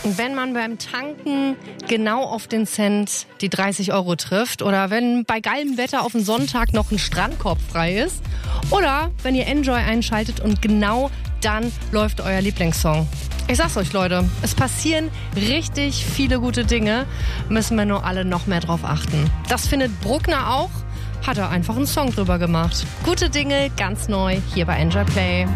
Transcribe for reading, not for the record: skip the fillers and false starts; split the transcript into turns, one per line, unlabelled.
Wenn man beim Tanken genau auf den Cent die 30 € trifft oder wenn bei geilem Wetter auf dem Sonntag noch ein Strandkorb frei ist oder wenn ihr Enjoy einschaltet und genau dann läuft euer Lieblingssong. Ich sag's euch, Leute, es passieren richtig viele gute Dinge, müssen wir nur alle noch mehr drauf achten. Das findet Bruckner auch, hat er einfach einen Song drüber gemacht. Gute Dinge, ganz neu, hier bei Enjoy Play.